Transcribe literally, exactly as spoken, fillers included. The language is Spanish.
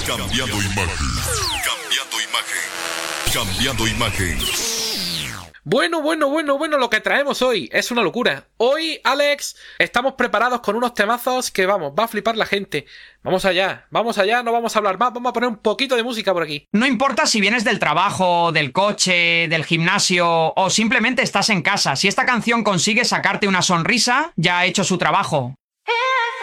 Cambiando imagen. Cambiando imagen. Cambiando imagen. Bueno, bueno, bueno, bueno, lo que traemos hoy es una locura. Hoy, Alex, estamos preparados con unos temazos que, vamos, va a flipar la gente. Vamos allá, vamos allá, no vamos a hablar más, vamos a poner un poquito de música por aquí. No importa si vienes del trabajo, del coche, del gimnasio o simplemente estás en casa, si esta canción consigue sacarte una sonrisa, ya ha hecho su trabajo.